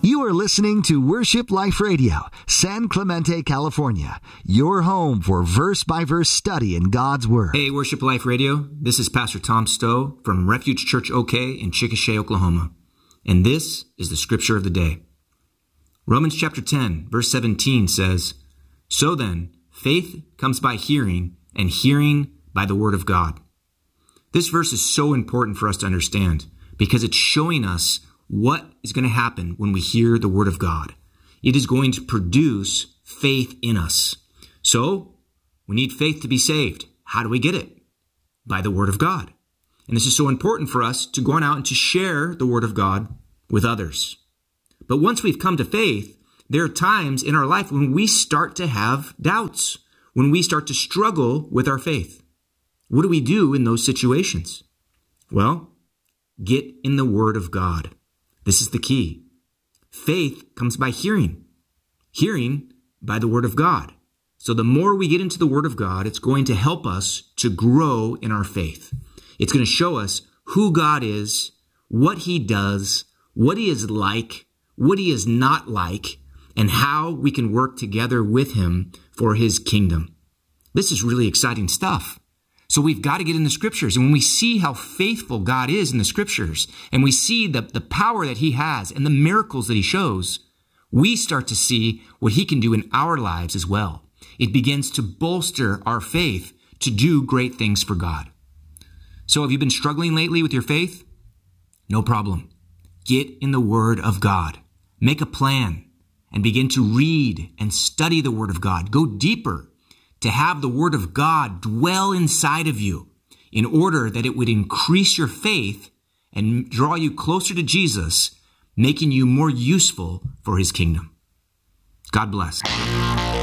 You are listening to Worship Life Radio, San Clemente, California, your home for verse-by-verse study in God's Word. Hey, Worship Life Radio, this is Pastor Tom Stowe from Refuge Church OK in Chickasha, Oklahoma, and this is the Scripture of the Day. Romans chapter 10, verse 17 says, "So then, faith comes by hearing, and hearing by the Word of God." This verse is so important for us to understand because it's showing us what is going to happen when we hear the Word of God. It is going to produce faith in us. So, we need faith to be saved. How do we get it? By the Word of God. And this is so important for us to go on out and to share the Word of God with others. But once we've come to faith, there are times in our life when we start to have doubts, when we start to struggle with our faith. What do we do in those situations? Well, get in the Word of God. This is the key. Faith comes by hearing. Hearing by the Word of God. So the more we get into the Word of God, it's going to help us to grow in our faith. It's going to show us who God is, what He does, what He is like, what He is not like, and how we can work together with Him for His kingdom. This is really exciting stuff. So we've got to get in the Scriptures. And when we see how faithful God is in the Scriptures, and we see the power that He has and the miracles that He shows, we start to see what He can do in our lives as well. It begins to bolster our faith to do great things for God. So have you been struggling lately with your faith? No problem. Get in the Word of God. Make a plan and begin to read and study the Word of God. Go deeper to have the Word of God dwell inside of you in order that it would increase your faith and draw you closer to Jesus, making you more useful for His kingdom. God bless.